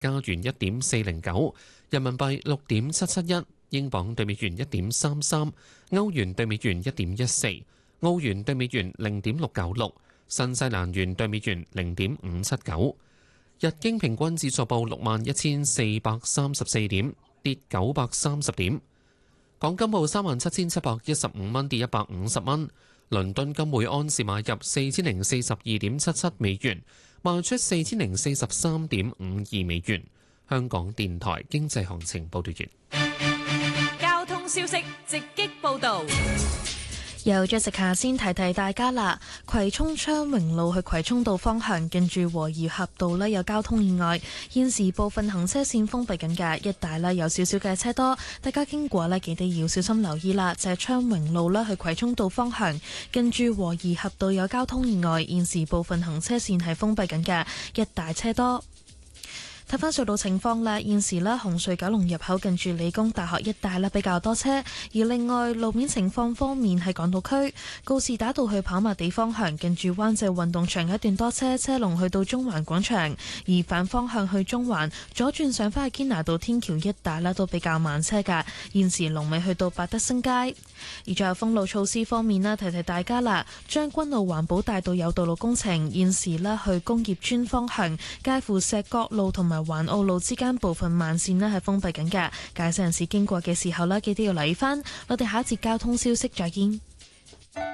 加元1.409，人民幣6.771，英鎊對美元1.33，歐元對美元1.14，澳元對美元0.696，新西蘭元對美元0.579。日經平均指數報61,434點，跌930點。港金報37,715蚊，跌150蚊。倫敦金每安士買入4042.77美元，賣出4043.52美元。香港電台經濟行情報道完。 交通消息直擊報道。 由Jessica先提提大家啦，葵涌昌榮路去葵涌道方向，近住和宜合道呢有交通意外，現時部分行車線封閉緊嘅，一帶呢有少少嘅車多，大家經過呢記得要小心留意啦。就係昌榮路啦去葵涌道方向，近住和宜合道有交通意外，現時部分行車線係封閉緊嘅，一帶車多。睇返隧道情況啦，現時呢紅隧九龍入口近住理工大學一帶呢比較多車，而另外路面情況方面係港島區告士打道去跑馬地方向近住灣仔運動場一段多車，車龍去到中環廣場，而反方向去中環左轉上返去堅拿道天橋一帶呢都比較慢車㗎，現時龍尾去到百德新街。而最後封路措施方面呢，提提大家啦，將軍澳環保大道有道路工程，現時呢去工業村方向介乎石角路同埋環澳路之間部分慢線呢係封閉緊嘅，駕駛人士經過嘅時候呢，記得要留意返。我哋下一節交通消息再見。